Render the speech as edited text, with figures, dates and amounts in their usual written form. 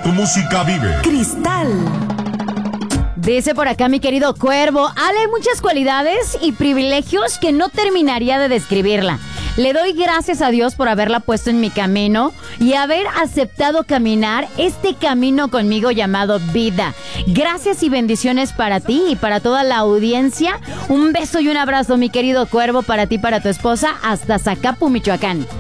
tu música vive. Cristal. Dice por acá mi querido Cuervo, Ale, hay muchas cualidades y privilegios que no terminaría de describirla. Le doy gracias a Dios por haberla puesto en mi camino y haber aceptado caminar este camino conmigo llamado vida. Gracias y bendiciones para ti y para toda la audiencia. Un beso y un abrazo, mi querido Cuervo, para ti y para tu esposa, hasta Zacapu, Michoacán.